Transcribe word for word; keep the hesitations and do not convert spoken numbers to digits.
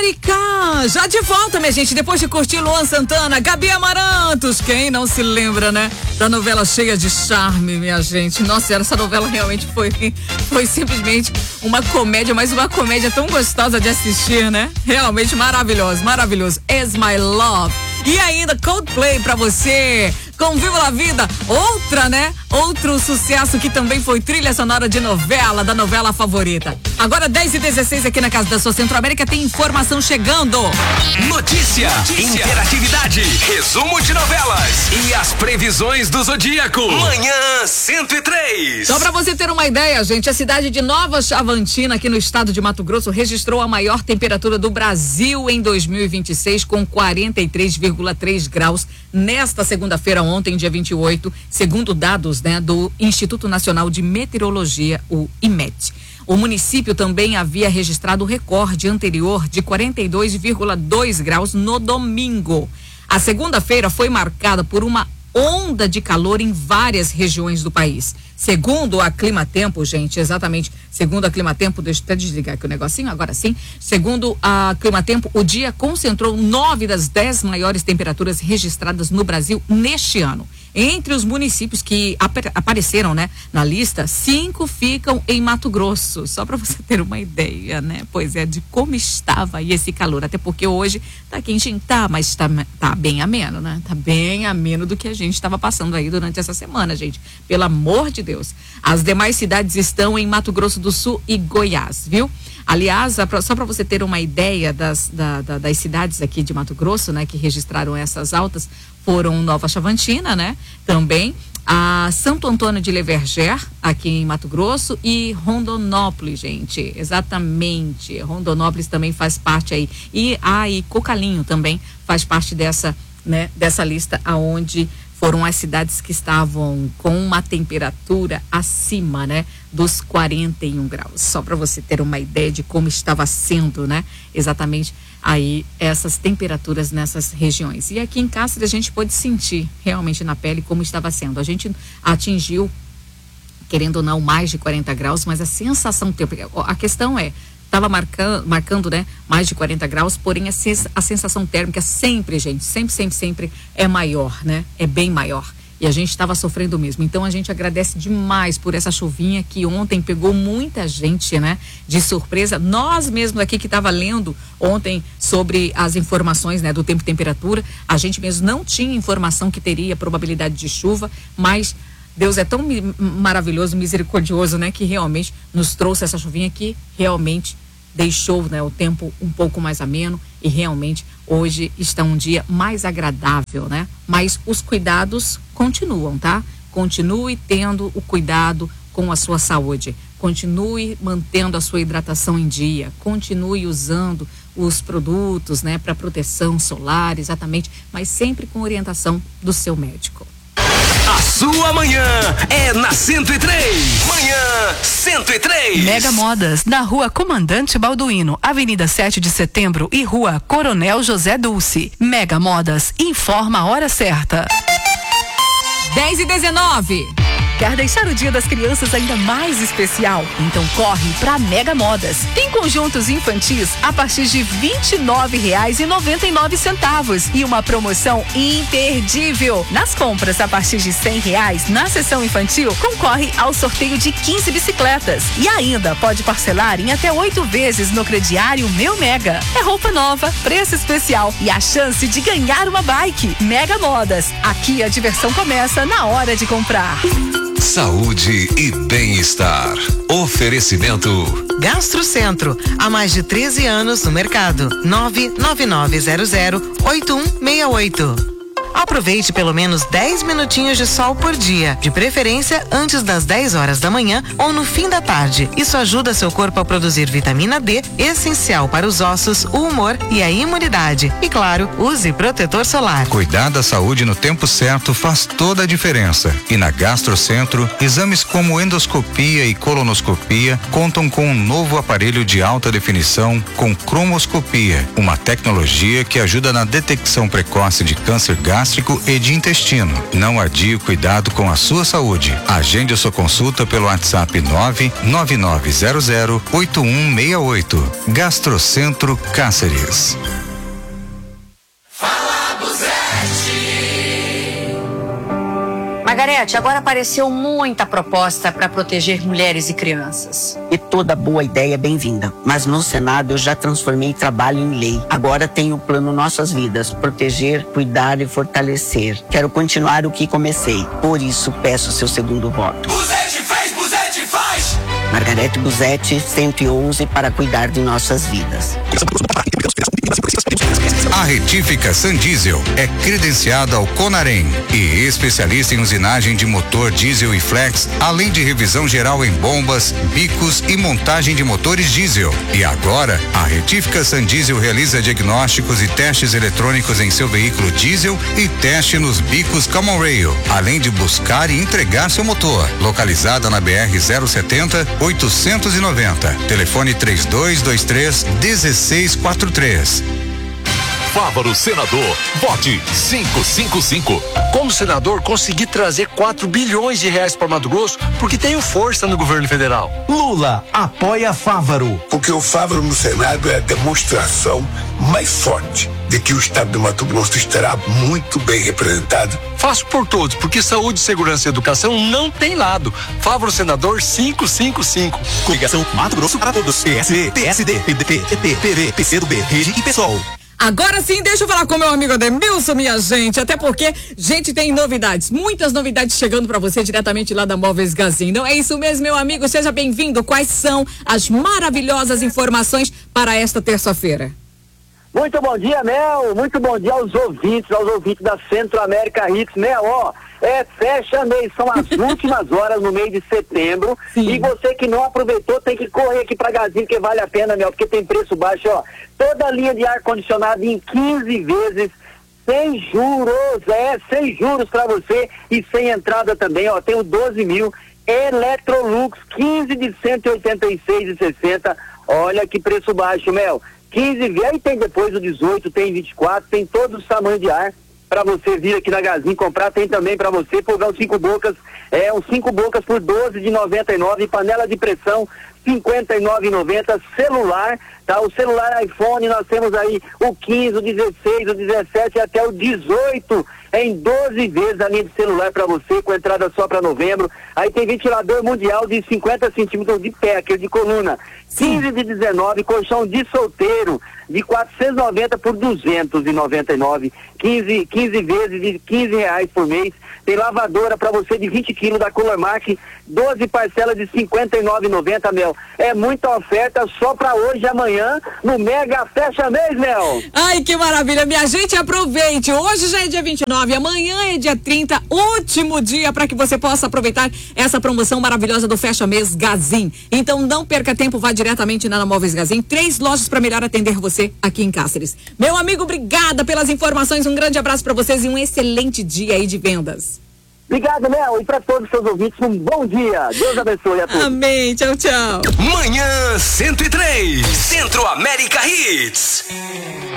América! Já de volta, minha gente, depois de curtir Luan Santana, Gabi Amarantos, quem não se lembra, né? Da novela cheia de charme, minha gente. Nossa, essa novela realmente foi, foi simplesmente uma comédia, mas uma comédia tão gostosa de assistir, né? Realmente maravilhoso, maravilhoso. Is My Love. E ainda Coldplay pra você, com Viva la Vida, outra, né? Outro sucesso que também foi trilha sonora de novela, da novela favorita. Agora dez e dezesseis aqui na Casa da Sua Centro-América tem informação chegando. Notícia, Notícia, interatividade, resumo de novelas e as previsões do Zodíaco. Manhã cento e três. Só pra você ter uma ideia, gente, a cidade de Nova Chavantina, aqui no estado de Mato Grosso, registrou a maior temperatura do Brasil em dois mil e vinte e seis, com quarenta e três vírgula três graus nesta segunda-feira, ontem, dia vinte e oito, segundo dados, né, do Instituto Nacional de Meteorologia, o I M E T. O município também havia registrado o recorde anterior de quarenta e dois vírgula dois graus no domingo. A segunda-feira foi marcada por uma onda de calor em várias regiões do país. Segundo a Climatempo, gente, exatamente, segundo a Climatempo, deixa eu até desligar aqui o negocinho, agora sim. Segundo a Climatempo, o dia concentrou nove das dez maiores temperaturas registradas no Brasil neste ano. Entre os municípios que ap- apareceram, né, na lista, cinco ficam em Mato Grosso. Só para você ter uma ideia, né? Pois é, de como estava aí esse calor. Até porque hoje tá quentinho, tá, mas tá, tá bem ameno, né? Tá bem ameno do que a gente estava passando aí durante essa semana, gente. Pelo amor de Deus. As demais cidades estão em Mato Grosso do Sul e Goiás, viu? Aliás, só para você ter uma ideia das, da, da, das cidades aqui de Mato Grosso, né, que registraram essas altas, foram Nova Chavantina, né, também a Santo Antônio de Leverger, aqui em Mato Grosso, e Rondonópolis, gente, exatamente, Rondonópolis também faz parte aí, e ah, e Cocalinho também faz parte dessa, né, dessa lista, aonde foram as cidades que estavam com uma temperatura acima, né, dos quarenta e um graus. Só para você ter uma ideia de como estava sendo, né, exatamente aí essas temperaturas nessas regiões. E aqui em Cáceres a gente pôde sentir realmente na pele como estava sendo. A gente atingiu, querendo ou não, mais de quarenta graus, mas a sensação térmica, a questão é, estava marcando, marcando, né, mais de quarenta graus, porém a, sens- a sensação térmica sempre, gente, sempre, sempre, sempre é maior, né? É bem maior. E a gente estava sofrendo mesmo. Então a gente agradece demais por essa chuvinha que ontem pegou muita gente, né, de surpresa. Nós mesmo aqui que estava lendo ontem sobre as informações, né, do tempo e temperatura, a gente mesmo não tinha informação que teria probabilidade de chuva, mas Deus é tão mi- maravilhoso, misericordioso, né, que realmente nos trouxe essa chuvinha que realmente deixou, né, o tempo um pouco mais ameno e realmente hoje está um dia mais agradável, né? Mas os cuidados continuam, tá? Continue tendo o cuidado com a sua saúde, continue mantendo a sua hidratação em dia, continue usando os produtos, né, para proteção solar, exatamente, mas sempre com orientação do seu médico. A sua manhã é na cento e três. Manhã cento e três. Mega Modas, na Rua Comandante Balduino, Avenida sete de Setembro e Rua Coronel José Dulce. Mega Modas, informa a hora certa. dez e dezenove. Quer deixar o Dia das Crianças ainda mais especial? Então corre pra Mega Modas. Tem conjuntos infantis a partir de vinte e nove reais e noventa e nove centavos e uma promoção imperdível. Nas compras a partir de cem reais na seção infantil, concorre ao sorteio de quinze bicicletas e ainda pode parcelar em até oito vezes no crediário Meu Mega. É roupa nova, preço especial e a chance de ganhar uma bike. Mega Modas. Aqui a diversão começa na hora de comprar. Saúde e bem-estar. Oferecimento Gastrocentro, há mais de treze anos no mercado. nove nove nove zero zero oito um seis oito. Aproveite pelo menos dez minutinhos de sol por dia, de preferência antes das dez horas da manhã ou no fim da tarde. Isso ajuda seu corpo a produzir vitamina D, essencial para os ossos, o humor e a imunidade. E claro, use protetor solar. Cuidar da saúde no tempo certo faz toda a diferença. E na Gastrocentro, exames como endoscopia e colonoscopia contam com um novo aparelho de alta definição com cromoscopia, uma tecnologia que ajuda na detecção precoce de câncer gástrico gástrico e de intestino. Não adie o cuidado com a sua saúde. Agende a sua consulta pelo WhatsApp nove nove nove zero zero oito um seis oito. Gastrocentro Cáceres. Fala Buzete. Margarete, agora apareceu muita proposta para proteger mulheres e crianças. E toda boa ideia é bem-vinda. Mas no Senado eu já transformei trabalho em lei. Agora tenho o plano Nossas Vidas, proteger, cuidar e fortalecer. Quero continuar o que comecei. Por isso peço seu segundo voto. Buzete fez, Buzete faz! Margarete Buzete, cento e onze, para cuidar de nossas vidas. A Retífica Sandiesel é credenciada ao Conarem e especialista em usinagem de motor diesel e flex, além de revisão geral em bombas, bicos e montagem de motores diesel. E agora, a Retífica Sandiesel realiza diagnósticos e testes eletrônicos em seu veículo diesel e teste nos bicos Common Rail, além de buscar e entregar seu motor. Localizada na B R zero setenta, oitocentos e noventa. Telefone três dois dois três, um seis quatro três. Fávaro Senador, vote cinco cinco cinco. Como senador, consegui trazer quatro bilhões de reais para Mato Grosso porque tenho força no governo federal. Lula apoia Fávaro. Porque o Fávaro no Senado é a demonstração mais forte de que o estado de Mato Grosso estará muito bem representado. Faço por todos, porque saúde, segurança e educação não tem lado. Fávaro Senador cinco cinco cinco. Coligação Mato Grosso para todos. P S B, P S D, P D T, P P, P V, P C do B, Rede e PSOL. Agora sim, deixa eu falar com meu amigo Ademilson, minha gente, até porque, gente, tem novidades, muitas novidades chegando pra você diretamente lá da Móveis Gazin. Não é isso mesmo, meu amigo? Seja bem-vindo. Quais são as maravilhosas informações para esta terça-feira? Muito bom dia, Mel. Muito bom dia aos ouvintes, aos ouvintes da Centro América Hits. Mel, ó, é fecha mês, são as últimas horas no mês de setembro. Sim. E você que não aproveitou tem que correr aqui pra Gazin, porque vale a pena, Mel, porque tem preço baixo, ó. Toda a linha de ar-condicionado em quinze vezes, sem juros, é, sem juros pra você e sem entrada também, ó. Tem o doze mil, Electrolux, quinze de cento e oitenta e seis e sessenta. Olha que preço baixo, Mel. quinze, aí tem depois o dezoito, tem vinte e quatro, tem todos os tamanhos de ar para você vir aqui na Gazin comprar. Tem também para você fogão cinco bocas, é um cinco bocas por doze de noventa e nove, panela de pressão cinquenta e nove e noventa, celular, tá? O celular iPhone nós temos aí o quinze, o dezesseis, o dezessete e até o dezoito em doze vezes a linha de celular para você, com entrada só para novembro. Aí tem ventilador mundial de cinquenta centímetros de pé, aquele de coluna, quinze de dezenove, colchão de solteiro de quatrocentos e noventa por duzentos e noventa e nove, quinze, quinze vezes de quinze reais por mês. Tem lavadora para você de vinte quilos da Colormark, doze parcelas de cinquenta e nove e noventa, Mel. É muita oferta só para hoje e amanhã no Mega Fecha Mês, Mel. Ai, que maravilha, minha gente, aproveite. Hoje já é dia vinte e nove, amanhã é dia trinta, último dia para que você possa aproveitar essa promoção maravilhosa do Fecha Mês Gazin. Então não perca tempo, vá diretamente na Móveis Gazin, três lojas para melhor atender você aqui em Cáceres. Meu amigo, obrigada pelas informações, um grande abraço para vocês e um excelente dia aí de vendas. Obrigado, Mel, e para todos os seus ouvintes, um bom dia. Deus abençoe a todos. Amém, tchau, tchau. Manhã cento e três, Centro América Hits.